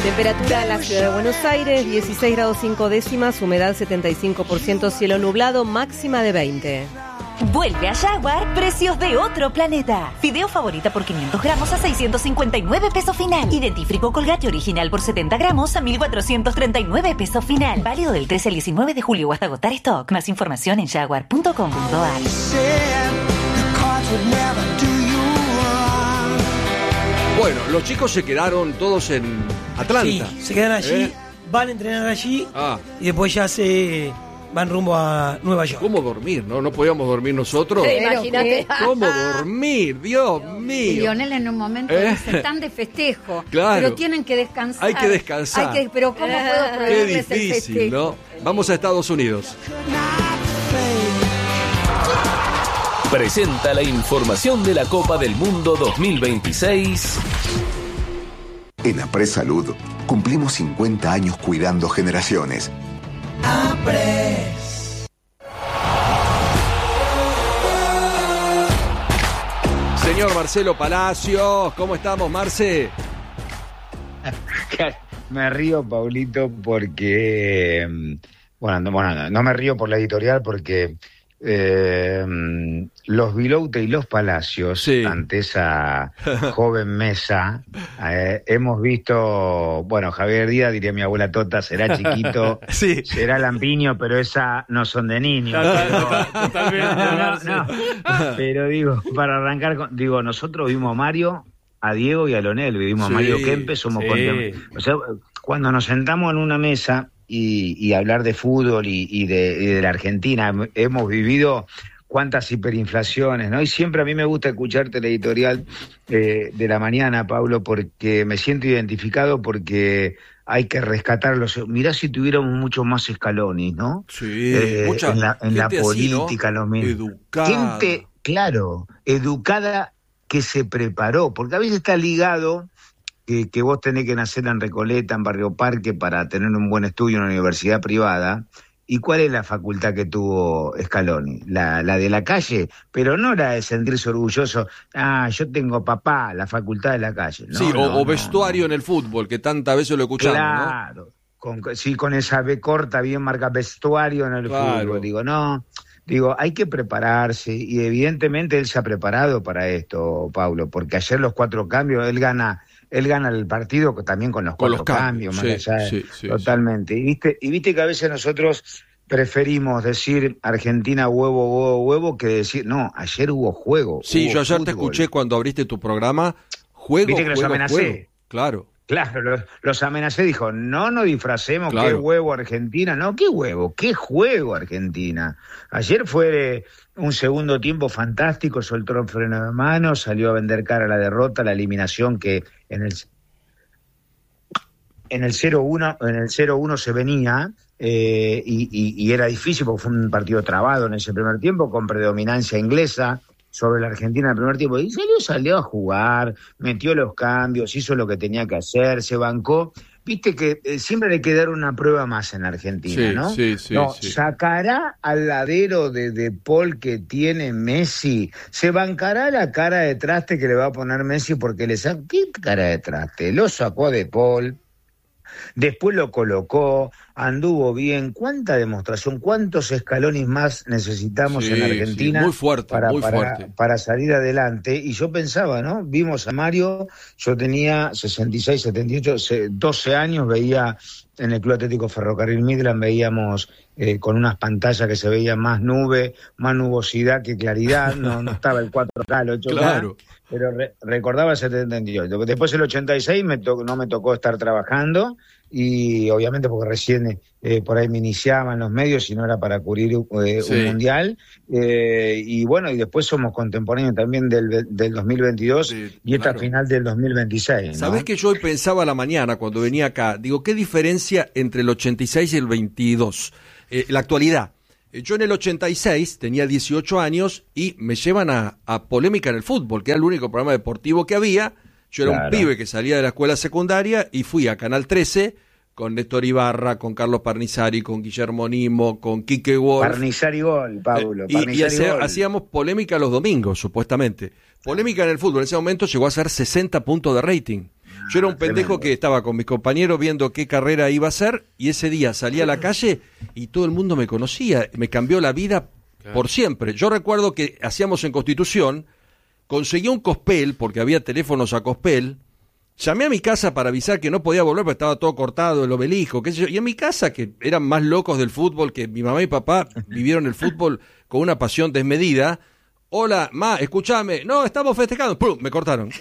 Temperatura en la ciudad de Buenos Aires, 16 grados 5 décimas, humedad 75%, cielo nublado, máxima de 20. Vuelve a Jaguar, precios de otro planeta. Fideo favorita por 500 gramos a 659 pesos final. Y dentífrico Colgate original por 70 gramos a 1.439 pesos final. Válido del 13 al 19 de julio o hasta agotar stock. Más información en jaguar.com.ar. Bueno, los chicos se quedaron todos en Atlanta. Sí, se quedan allí, van a entrenar allí y después ya se van rumbo a Nueva York. ¿Cómo dormir? ¿No podíamos dormir nosotros? Imagínate. ¿Cómo dormir? Dios mío. Y Lionel en un momento dice, están de festejo, Claro. pero tienen que descansar. Hay que descansar. Pero ¿cómo puedo Qué prohibirles el difícil, festejo? ¿no? Vamos a Estados Unidos. Presenta la información de la Copa del Mundo 2026. En Apres Salud cumplimos 50 años cuidando generaciones. Apres. Señor Marcelo Palacios, ¿cómo estamos, Marce? Me río, Paulito, porque... no me río por la editorial porque... los Viloute y los Palacios, ante esa joven mesa, hemos visto, Javier Díaz, diría mi abuela Tota, será chiquito, será lampiño, pero esa no son de niños. Pero digo, para arrancar, nosotros vimos a Mario, a Diego y a Lonel, vivimos a Mario Kempes, somos contemporáneos. O sea, cuando nos sentamos en una mesa y hablar de fútbol y de la Argentina, hemos vivido cuántas hiperinflaciones, ¿no? Y siempre a mí me gusta escucharte la editorial de la mañana, Pablo, porque me siento identificado, porque hay que rescatarlos. Mirá si tuviéramos mucho más Scaloni, ¿no? Sí, en la política, así, ¿no? Lo mismo. Educada. Gente, claro, educada, que se preparó, porque a veces está ligado... Que vos tenés que nacer en Recoleta, en Barrio Parque, para tener un buen estudio en una universidad privada. ¿Y cuál es la facultad que tuvo Scaloni? La de la calle, pero no la de sentirse orgulloso. Yo tengo papá, la facultad de la calle. No, vestuario en el fútbol, que tantas veces lo escuchamos, claro, ¿no? Con esa B corta bien marca vestuario en el fútbol. Hay que prepararse, y evidentemente él se ha preparado para esto, Paulo, porque ayer los 4 cambios, él gana el partido también con los 4 cambios, totalmente. Y viste que a veces nosotros preferimos decir Argentina huevo, que decir, no, ayer hubo juego. Sí, hubo yo ayer fútbol. te escuché cuando abriste tu programa, Viste que los amenacé. Claro. Claro, los amenacé, dijo, no disfracemos, qué huevo Argentina, qué huevo, qué juego Argentina. Ayer fue un segundo tiempo fantástico, soltó el freno de mano, salió a vender cara a la derrota, la eliminación que en el 0-1 se venía, y era difícil porque fue un partido trabado en ese primer tiempo, con predominancia inglesa sobre la Argentina en el primer tiempo, y salió a jugar, metió los cambios, hizo lo que tenía que hacer, se bancó. Viste que siempre hay que dar una prueba más en Argentina, ¿no? Sí. ¿Sacará al ladero de Paul que tiene Messi? ¿Se bancará la cara de traste que le va a poner Messi porque le saca? ¿Qué cara de traste? Lo sacó de Paul, después lo colocó, anduvo bien. ¿Cuánta demostración? ¿Cuántos escalones más necesitamos en Argentina? Muy fuerte, para salir adelante. Y yo pensaba, ¿no? Vimos a Mario, yo tenía 66, 78, 12 años, veía en el Club Atlético Ferrocarril Midland, veíamos con unas pantallas que se veía más nube, más nubosidad que claridad, no estaba el 4K, el 8K. Claro. Pero recordaba el 78. Después el 86 no me tocó estar trabajando, y obviamente porque recién por ahí me iniciaban los medios y no era para cubrir un mundial. Y después somos contemporáneos también del 2022 y esta final del 2026. ¿no? ¿Sabés que yo hoy pensaba a la mañana cuando venía acá? Digo, ¿qué diferencia entre el 86 y el 22? La actualidad. Yo en el 86 tenía 18 años y me llevan a Polémica en el Fútbol, que era el único programa deportivo que había. Yo era un pibe que salía de la escuela secundaria y fui a Canal 13 con Néstor Ibarra, con Carlos Parnizari, con Guillermo Nimo, con Quique Wolf. Parnizari Gol, Pablo. Y hacíamos Polémica los domingos, supuestamente. Polémica en el Fútbol en ese momento llegó a ser 60 puntos de rating. Yo era un pendejo que estaba con mis compañeros viendo qué carrera iba a hacer, y ese día salí a la calle y todo el mundo me conocía. Me cambió la vida por siempre. Yo recuerdo que hacíamos en Constitución, conseguí un cospel, porque había teléfonos a cospel. Llamé a mi casa para avisar que no podía volver porque estaba todo cortado, el obelisco, qué sé yo. Y en mi casa, que eran más locos del fútbol, que mi mamá y papá vivieron el fútbol con una pasión desmedida. Hola, ma, escúchame. No, estamos festejando. ¡Pum! Me cortaron.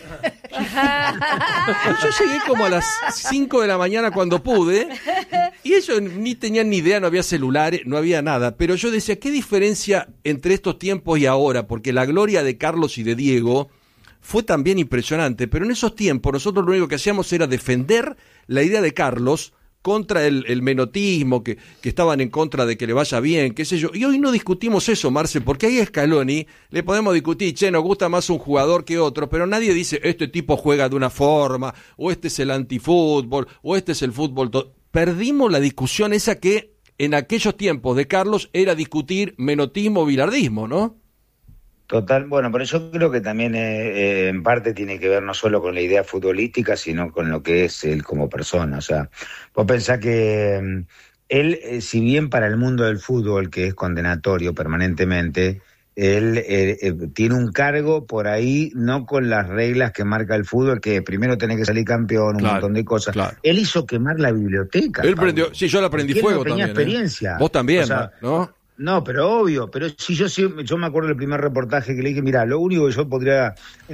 Yo llegué como a las 5 de la mañana cuando pude, y ellos ni tenían ni idea, no había celulares, no había nada. Pero yo decía, ¿qué diferencia entre estos tiempos y ahora? Porque la gloria de Carlos y de Diego fue también impresionante, pero en esos tiempos nosotros lo único que hacíamos era defender la idea de Carlos contra el menotismo, que estaban en contra de que le vaya bien, qué sé yo. Y hoy no discutimos eso, Marce, porque ahí a Scaloni le podemos discutir, che, nos gusta más un jugador que otro, pero nadie dice, este tipo juega de una forma, o este es el antifútbol, o este es el fútbol. Perdimos la discusión esa que en aquellos tiempos de Carlos era discutir menotismo, bilardismo, ¿no? Total, bueno, pero yo creo que también en parte tiene que ver no solo con la idea futbolística, sino con lo que es él como persona. O sea, vos pensás que él, si bien para el mundo del fútbol, que es condenatorio permanentemente, él tiene un cargo por ahí, no con las reglas que marca el fútbol, que primero tenés que salir campeón, un montón de cosas. Claro. Él hizo quemar la biblioteca. Él prendió, sí, yo la prendí fuego tenía también. Experiencia. Vos también, o sea, ¿no? No, pero obvio, pero si yo me acuerdo del primer reportaje que le dije, mira, lo único que yo podría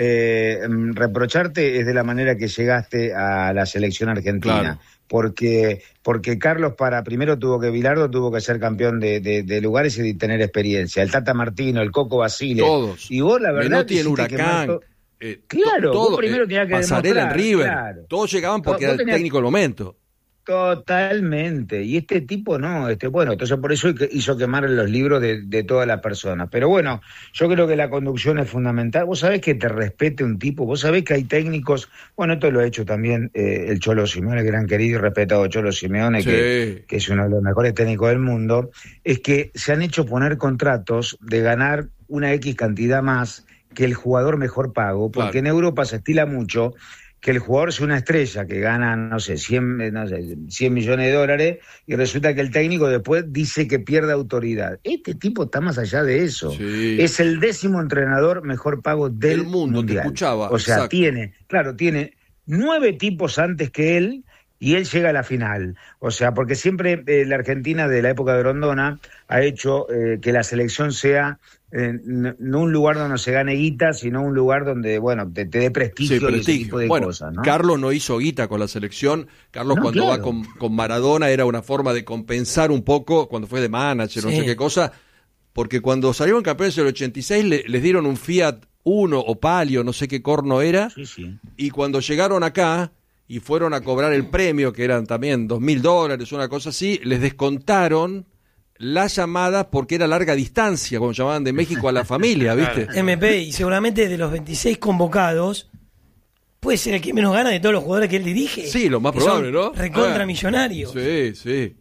reprocharte es de la manera que llegaste a la selección argentina. Claro. Porque Carlos primero Bilardo tuvo que ser campeón de lugares y tener experiencia. El Tata Martino, el Coco Basile. Todos. Y vos la verdad Menotti, el Huracán. Claro, todo, vos primero tenías que Pasarela en River. Claro. Todos llegaban porque era el técnico del momento. Totalmente, y este tipo no, bueno, entonces por eso hizo quemar los libros de todas las personas. Pero bueno, yo creo que la conducción es fundamental. Vos sabés que te respete un tipo, vos sabés que hay técnicos, bueno, esto lo ha hecho también el Cholo Simeone, el gran querido y respetado Cholo Simeone, sí, que es uno de los mejores técnicos del mundo, es que se han hecho poner contratos de ganar una X cantidad más que el jugador mejor pago, porque en Europa se estila mucho que el jugador sea una estrella, que gana, no sé, 100 millones de dólares, y resulta que el técnico después dice que pierde autoridad. Este tipo está más allá de eso. Sí. Es el 10º entrenador mejor pago del mundo. Mundial. Te escuchaba. O sea, exacto. tiene 9 tipos antes que él, y él llega a la final. O sea, porque siempre la Argentina de la época de Rondona ha hecho que la selección sea no un lugar donde se gane guita, sino un lugar donde, bueno, te dé prestigio y ese tipo de cosas, ¿no? Carlos no hizo guita con la selección. Carlos cuando va con Maradona era una forma de compensar un poco, cuando fue de manager, no sé qué cosa, porque cuando salieron campeones en el 86 les dieron un Fiat Uno o Palio, no sé qué corno era, y cuando llegaron acá y fueron a cobrar el premio, que eran también $2.000, una cosa así, les descontaron las llamadas porque era larga distancia, como llamaban de México a la familia, ¿viste? MP, y seguramente de los 26 convocados, puede ser el que menos gana de todos los jugadores que él dirige. Sí, lo más probable, ¿no? Recontra millonarios. Sí, sí.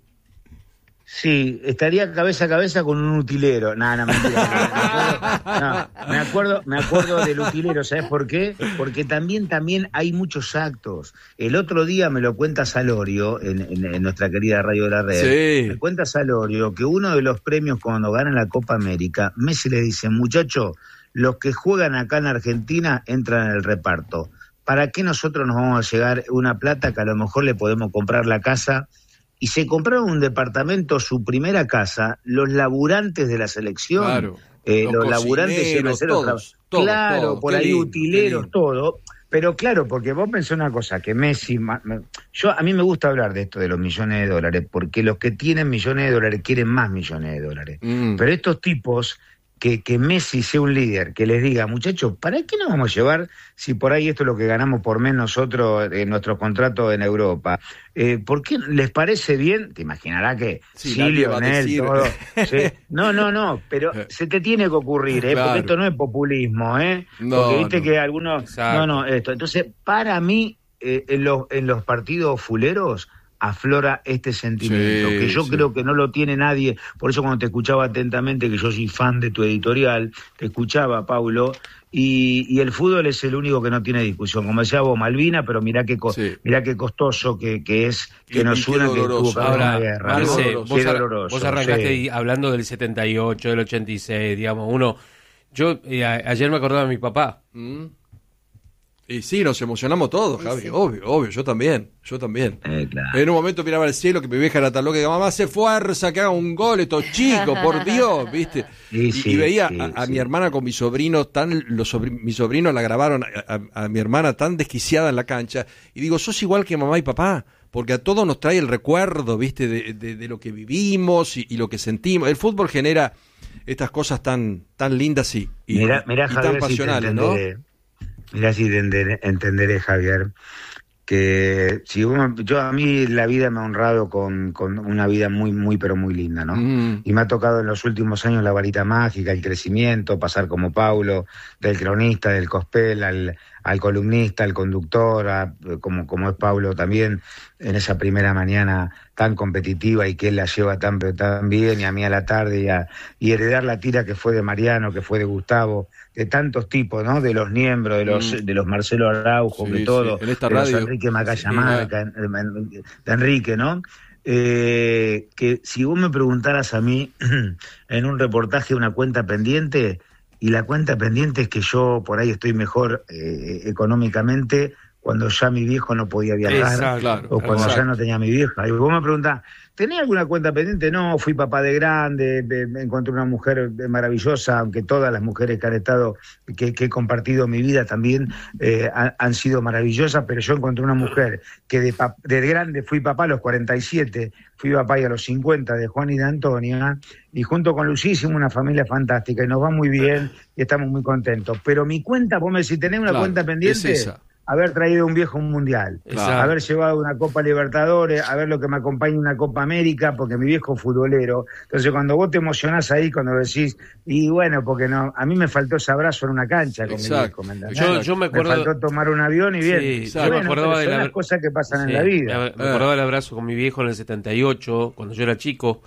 Sí, estaría cabeza a cabeza con un utilero. No, mentira. Me acuerdo del utilero, ¿sabes por qué? Porque también hay muchos actos. El otro día me lo cuenta Salorio, en nuestra querida Radio de la Red. Sí. Me cuenta Salorio que uno de los premios cuando ganan la Copa América, Messi le dice, muchacho, los que juegan acá en Argentina entran en el reparto. ¿Para qué nosotros nos vamos a llegar una plata que a lo mejor le podemos comprar la casa? Y se compraron un departamento, su primera casa, los laburantes de la selección, claro, los laburantes todos, claro, por ahí lindo, utileros, todo. Pero claro, porque vos pensás una cosa, que Messi, a mí me gusta hablar de esto de los millones de dólares, porque los que tienen millones de dólares quieren más millones de dólares. Pero estos tipos, que Messi sea un líder, que les diga, muchachos, ¿para qué nos vamos a llevar si por ahí esto es lo que ganamos por mes nosotros en nuestros contratos en Europa? ¿Por qué les parece bien? Te imaginarás que Lionel, todo. Sí. No, pero se te tiene que ocurrir, claro, porque esto no es populismo, porque viste que algunos... Exacto. Esto. Entonces, para mí, en los partidos fuleros, aflora este sentimiento, que yo creo que no lo tiene nadie. Por eso cuando te escuchaba atentamente, que yo soy fan de tu editorial, te escuchaba, Paulo, y el fútbol es el único que no tiene discusión. Como decía vos, Malvina, pero mirá qué costoso que es, que nos una, que tuvo que haber una guerra. Marce, ¿no? vos arrancaste hablando del 78, del 86, digamos, yo ayer me acordaba de mi papá. Y sí, nos emocionamos todos, Javi, sí. Obvio, yo también. Claro. En un momento miraba al cielo, que mi vieja era tan loca, que mamá, hace fuerza, que haga un gol, estos chicos, por Dios, ¿viste? Y veía a mi hermana con mi sobrino, mi sobrino la grabaron a mi hermana tan desquiciada en la cancha, y digo, sos igual que mamá y papá, porque a todos nos trae el recuerdo, ¿viste? De lo que vivimos y lo que sentimos. El fútbol genera estas cosas tan lindas y tan pasionales, ¿no? Mirá si entenderé, Javier, que yo a mí la vida me ha honrado con una vida muy, pero muy linda, ¿no? Y me ha tocado en los últimos años la varita mágica, el crecimiento, pasar como Paulo, del cronista, del cospel, al columnista, al conductor, como es Paulo también, en esa primera mañana tan competitiva y que él la lleva tan bien, y a mí a la tarde, y heredar la tira que fue de Mariano, que fue de Gustavo, de tantos tipos, ¿no? De los Niembro, de los Marcelo Araujo, de todo, en esta de radio. los Enrique Macayamarca, de Enrique, ¿no? Que si vos me preguntaras a mí en un reportaje una cuenta pendiente, y la cuenta pendiente es que yo por ahí estoy mejor económicamente cuando ya mi viejo no podía viajar, o cuando ya no tenía mi vieja. Y vos me preguntás, ¿tenés alguna cuenta pendiente? No, fui papá de grande, me encontré una mujer maravillosa, aunque todas las mujeres que han estado, que he compartido mi vida también han sido maravillosas, pero yo encontré una mujer que de grande fui papá a los 47, fui papá y a los 50 de Juan y de Antonia, y junto con Lucía hicimos una familia fantástica y nos va muy bien y estamos muy contentos. Pero mi cuenta, vos me decís, ¿tenés una cuenta pendiente? Es esa. Haber traído un viejo mundial, haber llevado una Copa Libertadores, haber lo que me acompañe una Copa América, porque mi viejo es futbolero. Entonces cuando vos te emocionás ahí, cuando decís, y bueno, porque no, a mí me faltó ese abrazo en una cancha con mi viejo, ¿me entendés? Yo me acuerdo, me faltó tomar un avión y bien. Sí, bueno, me acordaba son las cosas que pasan en la vida. Me acordaba del abrazo con mi viejo en el 78, cuando yo era chico,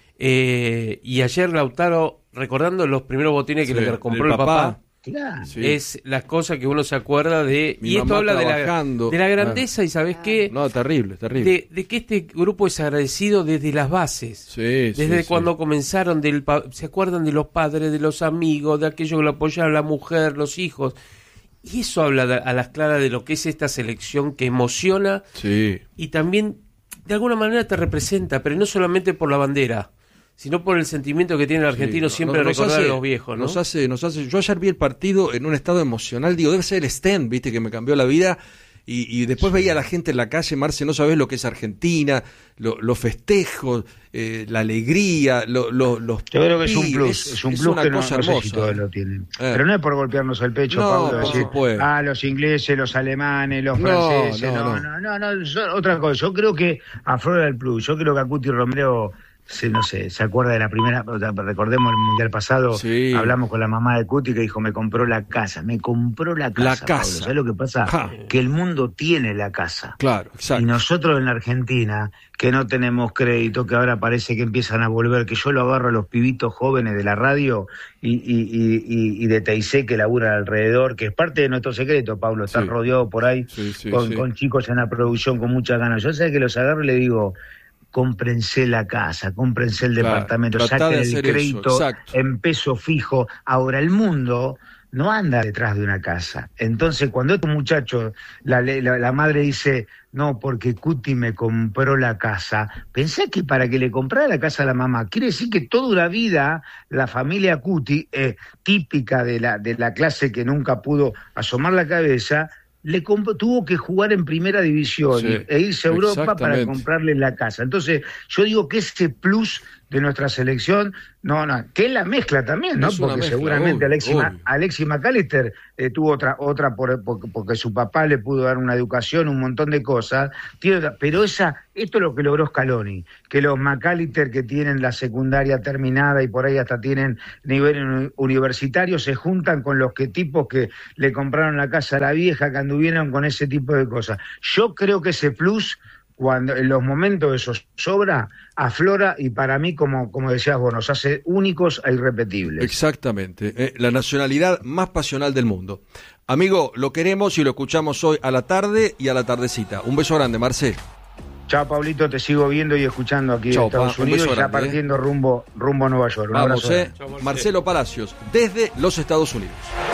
y ayer Lautaro, recordando los primeros botines que le compró el papá. Claro. Es las cosas que uno se acuerda de... Y esto habla de la grandeza, y ¿sabés qué? No, terrible. De que este grupo es agradecido desde las bases. Desde cuando comenzaron, se acuerdan de los padres, de los amigos, de aquellos que lo apoyaron, la mujer, los hijos. Y eso habla a las claras de lo que es esta selección que emociona y también de alguna manera te representa, pero no solamente por la bandera, sino por el sentimiento que tiene el argentino siempre de recordar a los viejos, ¿no? Nos hace. Yo ayer vi el partido en un estado emocional, digo, debe ser el Sten, viste, que me cambió la vida, y después veía a la gente en la calle, Marce, no sabés lo que es Argentina, los festejos, la alegría, los yo creo que es un plus, es una que cosa hermosa. No sé si todos lo tienen. Pero no es por golpearnos el pecho, Pablo, decir, los ingleses, los alemanes, los franceses, no, otra cosa. Yo creo que aflora el plus, yo creo que Acuti Romero... se acuerda de la primera, recordemos el mundial pasado, hablamos con la mamá de Cuti que dijo, me compró la casa, Pablo. ¿Sabes lo que pasa? Que el mundo tiene la casa. Claro, exacto. Y nosotros en la Argentina, que no tenemos crédito, que ahora parece que empiezan a volver, que yo lo agarro a los pibitos jóvenes de la radio y de TIC que laburan alrededor, que es parte de nuestro secreto, Pablo, estar rodeado por ahí con chicos en la producción con muchas ganas. Yo sé que los agarro y le digo, cómprense la casa, cómprense el departamento, saquen el crédito en peso fijo. Ahora, el mundo no anda detrás de una casa. Entonces, cuando estos muchachos, la madre dice, no, porque Cuti me compró la casa, pensé que para que le comprara la casa a la mamá, quiere decir que toda una vida la familia Cuti, típica de la clase que nunca pudo asomar la cabeza, tuvo que jugar en primera división e irse a Europa para comprarle la casa. Entonces, yo digo que ese plus de nuestra selección, que es la mezcla también, ¿no? Porque mezcla, seguramente Alexis McAllister tuvo otra porque su papá le pudo dar una educación, un montón de cosas, pero esto es lo que logró Scaloni, que los McAllister que tienen la secundaria terminada y por ahí hasta tienen nivel universitario, se juntan con los tipos que le compraron la casa a la vieja, que anduvieron con ese tipo de cosas. Yo creo que ese plus cuando en los momentos de zozobra aflora y para mí, como decías vos, nos hace únicos e irrepetibles. Exactamente, la nacionalidad más pasional del mundo. Amigo, lo queremos y lo escuchamos hoy a la tarde y a la tardecita. Un beso grande, Marcel. Chao, Pablito, te sigo viendo y escuchando aquí en Estados Unidos y ya partiendo rumbo a Nueva York. Un Vamos, abrazo. Marcelo Palacios, desde los Estados Unidos.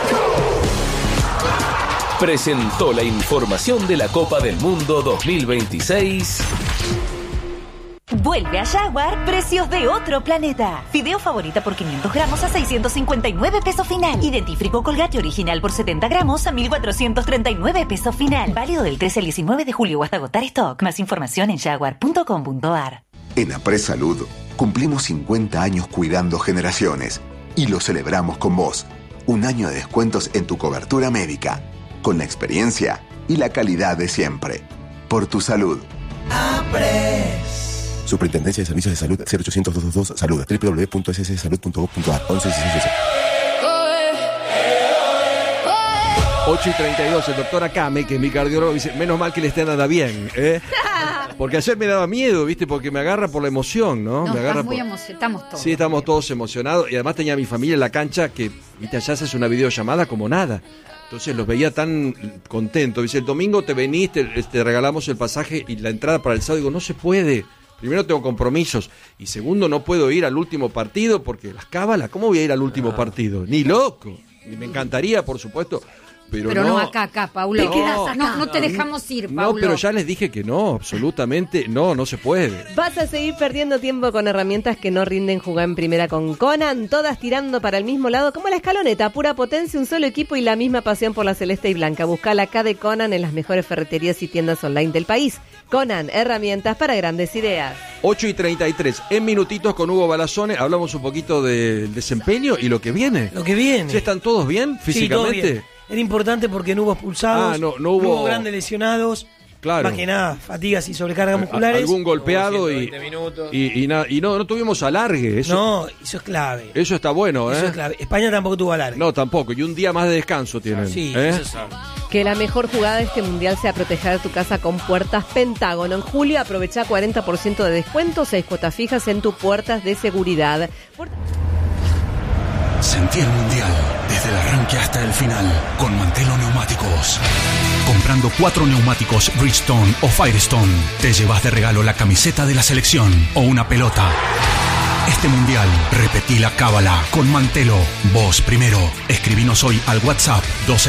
Presentó la información de la Copa del Mundo 2026. Vuelve a Jaguar, precios de otro planeta. Fideo favorita por 500 gramos a 659 pesos final. Y dentífrico Colgate original por 70 gramos a 1.439 pesos final. Válido del 13 al 19 de julio o hasta agotar stock. Más información en jaguar.com.ar. En APRESalud cumplimos 50 años cuidando generaciones y lo celebramos con vos. Un año de descuentos en tu cobertura médica, con la experiencia y la calidad de siempre. Por tu salud. Superintendencia de Servicios de Salud 0800-222 Salud www.sssalud.gov.ar 1116. 8:32, el doctor Akame, que es mi cardiólogo, dice, menos mal que le esté nada bien, porque ayer me daba miedo, ¿viste? Porque me agarra por la emoción, ¿no? No, me agarra muy estamos todos. Sí, estamos todos emocionados, y además tenía a mi familia en la cancha que, ¿viste? Allá haces una videollamada como nada. Entonces los veía tan contentos. Dice, el domingo te venís, te regalamos el pasaje y la entrada para el sábado. Digo, no se puede. Primero tengo compromisos y segundo no puedo ir al último partido porque las cábalas, ¿cómo voy a ir al último partido? Ni loco. Y me encantaría, por supuesto, pero no acá, Paulo. No te dejamos ir, Paulo. No, pero ya les dije que no, absolutamente no se puede. Vas a seguir perdiendo tiempo con herramientas que no rinden. Jugar en primera con Conan, todas tirando para el mismo lado, como la escaloneta, pura potencia, un solo equipo y la misma pasión por la celeste y blanca. Buscala acá de Conan en las mejores ferreterías y tiendas online del país. Conan, herramientas para grandes ideas. 8:33, en minutitos con Hugo Balazone, hablamos un poquito del desempeño y lo que viene. ¿Sí están todos bien físicamente? Sí, todo bien. Era importante porque no hubo expulsados, no hubo grandes lesionados, claro. Más que nada fatigas y sobrecargas musculares. Algún golpeado y no tuvimos alargue. Eso, no, eso es clave. Eso está bueno, Eso es clave. España tampoco tuvo alargue. No, tampoco. Y un día más de descanso tienen. Sí, eso es. Que la mejor jugada de este mundial sea proteger tu casa con puertas Pentágono. En julio aprovecha 40% de descuento, 6 cuotas fijas en tus puertas de seguridad. Sentí el mundial desde el arranque hasta el final con Mantelo Neumáticos. Comprando 4 neumáticos Bridgestone o Firestone, te llevas de regalo la camiseta de la selección o una pelota. Este mundial, repetí la cábala con Mantelo. Vos primero. Escribinos hoy al WhatsApp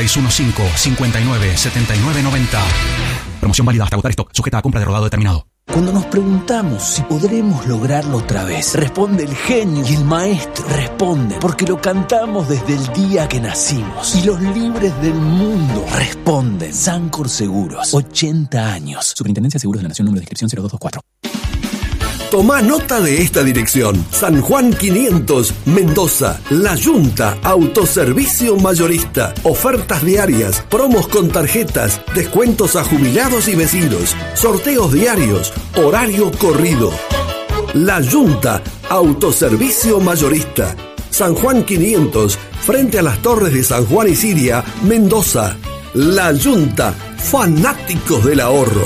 2615-597990. Promoción válida hasta agotar stock, sujeta a compra de rodado determinado. Cuando nos preguntamos si podremos lograrlo otra vez, responde el genio y el maestro. Responden porque lo cantamos desde el día que nacimos. Y los libres del mundo responden. Sancor Seguros, 80 años. Superintendencia de Seguros de la Nación, número de inscripción 0224. Tomá nota de esta dirección. San Juan 500, Mendoza. La Yunta, autoservicio mayorista. Ofertas diarias, promos con tarjetas, descuentos a jubilados y vecinos, sorteos diarios, horario corrido. La Yunta, autoservicio mayorista. San Juan 500, frente a las torres de San Juan y Siria, Mendoza. La Yunta, fanáticos del ahorro.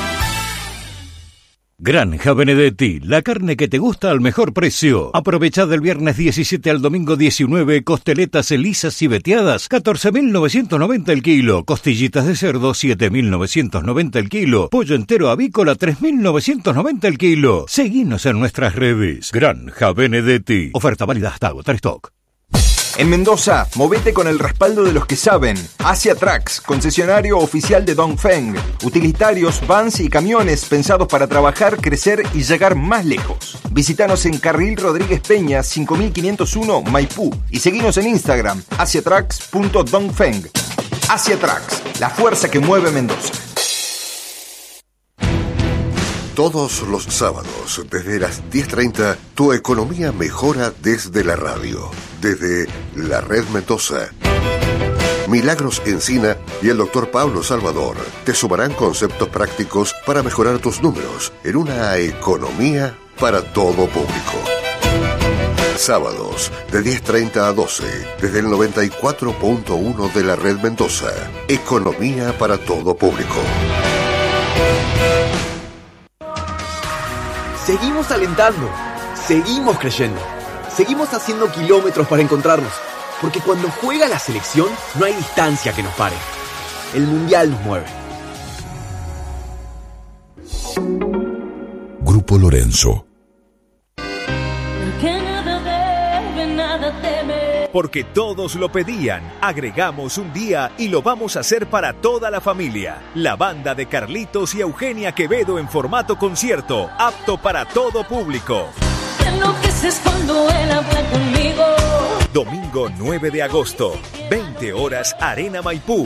Granja Benedetti, la carne que te gusta al mejor precio. Aprovecha del viernes 17 al domingo 19, costeletas lisas y veteadas, 14.990 el kilo. Costillitas de cerdo, 7.990 el kilo. Pollo entero avícola, 3.990 el kilo. Seguinos en nuestras redes. Granja Benedetti. Oferta válida hasta agotar stock. En Mendoza, movete con el respaldo de los que saben. Asia Trucks, concesionario oficial de Dongfeng. Utilitarios, vans y camiones pensados para trabajar, crecer y llegar más lejos. Visítanos en Carril Rodríguez Peña, 5501, Maipú. Y seguinos en Instagram, asiatrucks.dongfeng. Asia Trucks, la fuerza que mueve Mendoza. Todos los sábados, desde las 10:30, tu economía mejora desde la radio, desde la Red Mendoza. Milagros Encina y el Dr. Pablo Salvador te sumarán conceptos prácticos para mejorar tus números en una economía para todo público. Sábados, de 10:30 a 12, desde el 94.1 de la Red Mendoza. 12. Economía para todo público. Sábados, de 10:30 a 12, desde el 94.1 de la Red Mendoza. Economía para todo público. 12. Economía para todo público. Sábados, de 10:30 a 12, desde el 94.1 de la Red Mendoza. Economía para todo público. Seguimos alentando, seguimos creyendo, seguimos haciendo kilómetros para encontrarnos, porque cuando juega la selección no hay distancia que nos pare. El Mundial nos mueve. Grupo Lorenzo. Porque todos lo pedían, agregamos un día y lo vamos a hacer para toda la familia. La banda de Carlitos y Eugenia Quevedo en formato concierto, apto para todo público. Domingo 9 de agosto, 20 horas, Arena Maipú.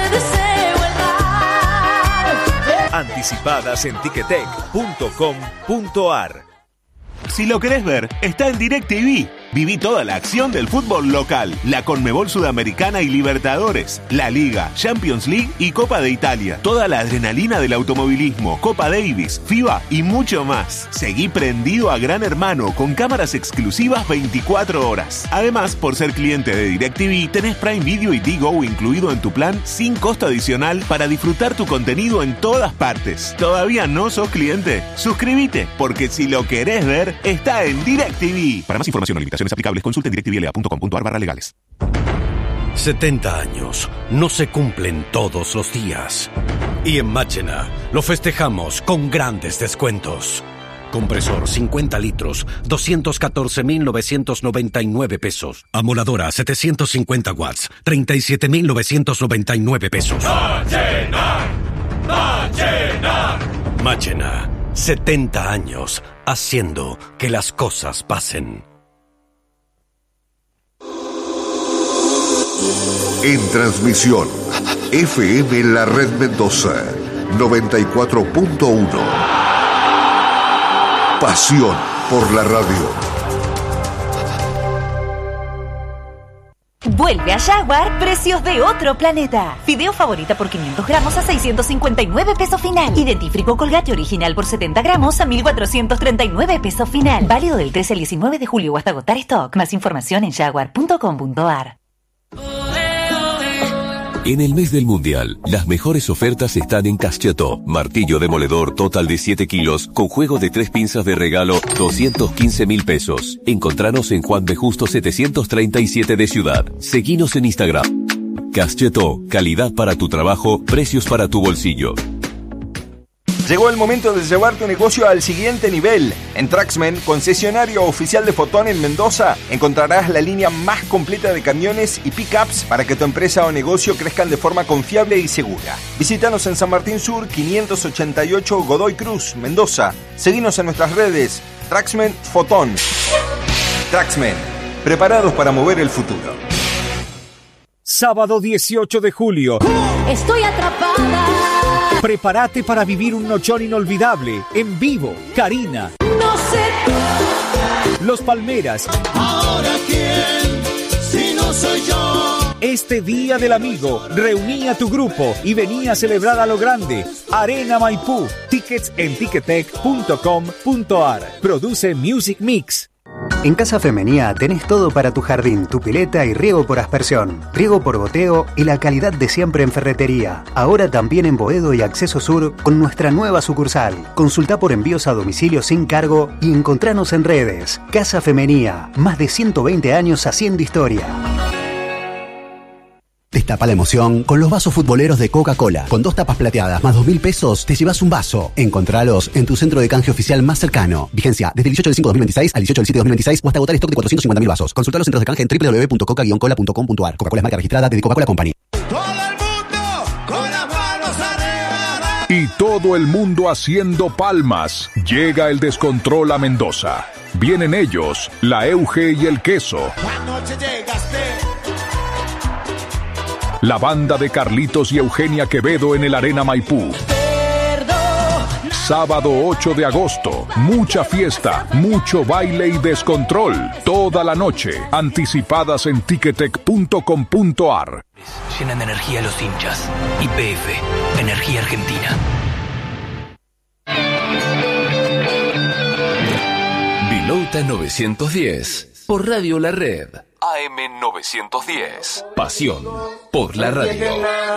Anticipadas en ticketek.com.ar. Si lo querés ver, está en DirecTV. Viví toda la acción del fútbol local, la Conmebol Sudamericana y Libertadores, la Liga, Champions League y Copa de Italia. Toda la adrenalina del automovilismo, Copa Davis, FIBA y mucho más. Seguí prendido a Gran Hermano con cámaras exclusivas 24 horas. Además, por ser cliente de DirecTV, tenés Prime Video y Digo incluido en tu plan sin costo adicional para disfrutar tu contenido en todas partes. ¿Todavía no sos cliente? Suscríbete, porque si lo querés ver, está en DirecTV. Para más información o limitaciones aplicables, consulta en directvla.com.ar/legales. 70 años no se cumplen todos los días. Y en Machena lo festejamos con grandes descuentos. Compresor 50 litros, 214.999 pesos. Amoladora 750 watts, 37.999 pesos. Machena, Machena. Machena, 70 años haciendo que las cosas pasen. En transmisión, FM La Red Mendoza, 94.1. Pasión por la radio. Vuelve a Jaguar, precios de otro planeta. Fideo favorita por 500 gramos a 659 pesos final. Y dentífrico Colgate original por 70 gramos a 1.439 pesos final. Válido del 13 al 19 de julio o hasta agotar stock. Más información en jaguar.com.ar. En el mes del Mundial, las mejores ofertas están en Caschetó. Martillo demoledor total de 7 kilos, con juego de 3 pinzas de regalo, 215.000 pesos. Encontranos en Juan B. Justo 737 de Ciudad. Seguinos en Instagram. Caschetó, calidad para tu trabajo, precios para tu bolsillo. Llegó el momento de llevar tu negocio al siguiente nivel. En Traxmen, concesionario oficial de Fotón en Mendoza, encontrarás la línea más completa de camiones y pickups para que tu empresa o negocio crezcan de forma confiable y segura. Visítanos en San Martín Sur, 588 Godoy Cruz, Mendoza. Seguinos en nuestras redes, Traxmen Fotón. Traxmen, preparados para mover el futuro. Sábado 18 de julio. Estoy atrapada. Prepárate para vivir un nochón inolvidable. En vivo, Karina. No sé. Los Palmeras. ¿Ahora quién? Si no soy yo. Este Día del Amigo, reuní a tu grupo y vení a celebrar a lo grande. Arena Maipú. Tickets en ticketek.com.ar. Produce Music Mix. En Casa Femenía tenés todo para tu jardín, tu pileta y riego por aspersión, riego por goteo y la calidad de siempre en ferretería. Ahora también en Boedo y Acceso Sur con nuestra nueva sucursal. Consulta por envíos a domicilio sin cargo y encontranos en redes. Casa Femenía, más de 120 años haciendo historia. Destapa la emoción con los vasos futboleros de Coca-Cola. Con 2 tapas plateadas más 2.000 pesos te llevas un vaso. Encontralos en tu centro de canje oficial más cercano. Vigencia desde el 18 del 5 de 2026 al 18 del 7 de 2026 o hasta agotar stock de 450.000 vasos. Consulta los centros de canje en www.coca-cola.com.ar. Coca-Cola es marca registrada de Coca-Cola Company. Y todo el mundo haciendo palmas. Llega el descontrol a Mendoza. Vienen ellos, la Euge y el Queso. Anoche llegaste. La banda de Carlitos y Eugenia Quevedo en el Arena Maipú. Sábado 8 de agosto. Mucha fiesta, mucho baile y descontrol. Toda la noche. Anticipadas en ticketek.com.ar. Llenan de energía a los hinchas. YPF, Energía Argentina. Vilota 910. Por Radio La Red. AM 910. Pasión por la radio.